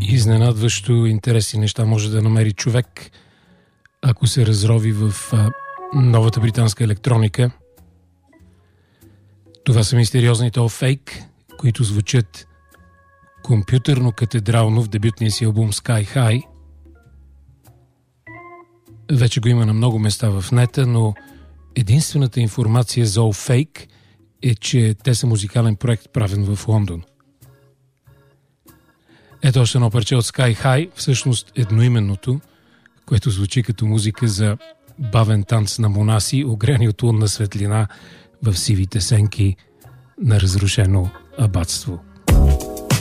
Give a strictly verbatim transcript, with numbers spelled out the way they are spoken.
Изненадващо интересни неща може да намери човек, ако се разрови в а, новата британска електроника. Това са мистериозните All Fake, които звучат компютърно-катедрално в дебютния си албум Sky High. Вече го има на много места в нета, но единствената информация за All Fake е, че те са музикален проект, правен в Лондон. Ето още едно парче от Sky High, всъщност едноименното, което звучи като музика за бавен танц на монаси, огряни от лунна светлина в сивите сенки на разрушено абатство.